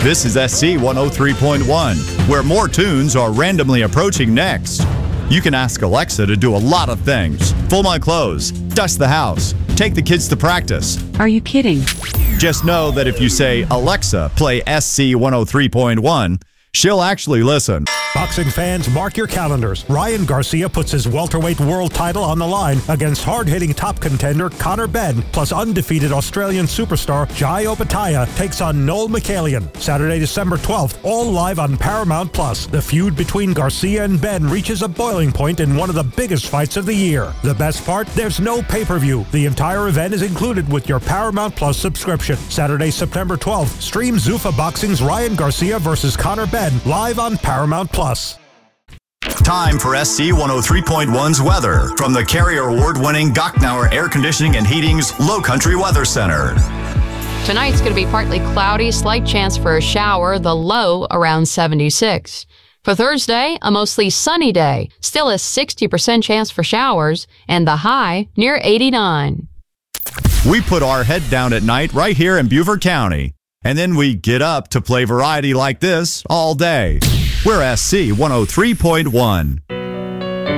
This is SC 103.1, where more tunes are randomly approaching next. You can ask Alexa to do a lot of things. Fold my clothes, dust the house, take the kids to practice. Are you kidding? Just know that if you say, Alexa, play SC 103.1, she'll actually listen. Boxing fans, mark your calendars. Ryan Garcia puts his welterweight world title on the line against hard-hitting top contender Conor Benn, plus undefeated Australian superstar Jai Opetaia takes on Noel Michaelian. Saturday, December 12th, all live on Paramount+. The feud between Garcia and Benn reaches a boiling point in one of the biggest fights of the year. The best part? There's no pay-per-view. The entire event is included with your Paramount+ subscription. Saturday, September 12th, stream Zuffa Boxing's Ryan Garcia versus Conor Benn live on Paramount+. Time for SC 103.1's weather from the Carrier Award-winning Gochnauer Air Conditioning and Heating's Low Country Weather Center. Tonight's going to be partly cloudy, slight chance for a shower, the low around 76. For Thursday, a mostly sunny day, still a 60% chance for showers, and the high near 89. We put our head down at night right here in Beaufort County, and then we get up to play variety like this all day. We're SC 103.1.